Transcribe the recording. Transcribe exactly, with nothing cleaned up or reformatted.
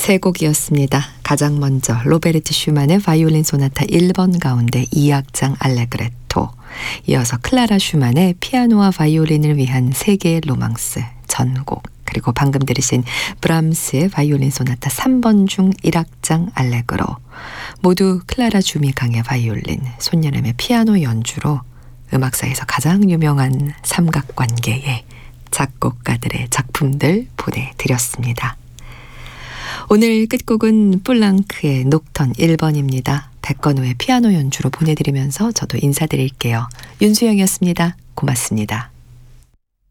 세 곡이었습니다. 가장 먼저 로베르트 슈만의 바이올린 소나타 일 번 가운데 이 악장 알레그레토, 이어서 클라라 슈만의 피아노와 바이올린을 위한 세계의 로망스 전곡, 그리고 방금 들으신 브람스의 바이올린 소나타 삼 번 중 일 악장 알레그로, 모두 클라라 주미강의 바이올린, 손예림의 피아노 연주로 음악사에서 가장 유명한 삼각관계의 작곡가들의 작품들 보내드렸습니다. 오늘 끝곡은 플랑크의 녹턴 일 번입니다. 백건우의 피아노 연주로 보내드리면서 저도 인사드릴게요. 윤수영이었습니다. 고맙습니다.